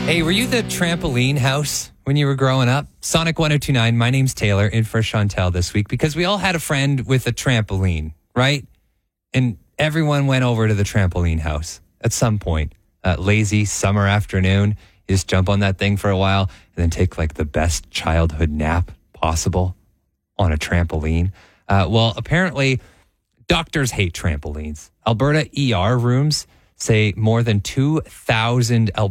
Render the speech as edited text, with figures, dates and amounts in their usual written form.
Hey, were you the trampoline house when you were growing up? Sonic 1029, my name's Taylor, in for Chantel this week because we all had a friend with a trampoline, right? And everyone went over to the trampoline house at some point. Lazy summer afternoon, you just jump on that thing for a while and then take like the best childhood nap possible on a trampoline. Well, apparently, doctors hate trampolines. Alberta ER rooms say more than 2,000